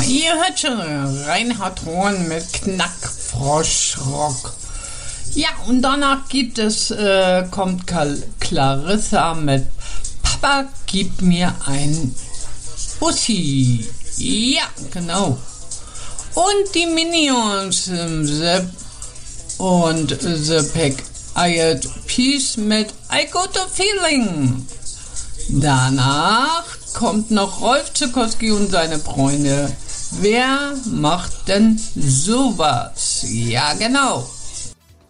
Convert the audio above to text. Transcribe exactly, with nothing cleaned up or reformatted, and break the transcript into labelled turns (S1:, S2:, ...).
S1: ihr hört schon Reinhard Horn mit Knackfroschrock. Ja, und danach gibt es, äh, kommt Kal- Clarissa mit Papa, gib mir ein Bussi. Ja, genau. Und die Minions ähm, The und The Pack Eyed Peace mit I Got a Feeling. Danach kommt noch Rolf Zukowski und seine Freunde. Wer macht denn sowas? Ja, genau.